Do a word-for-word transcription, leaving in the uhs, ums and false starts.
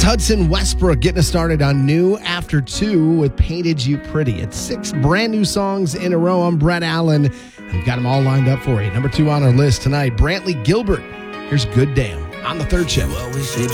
Hudson Westbrook getting us started on New After Two with Painted You Pretty. It's six brand new songs in a row. I'm Brett Allen. We've got them all lined up for you. Number two on our list tonight, Brantley Gilbert. Here's Good Damn on the third shift.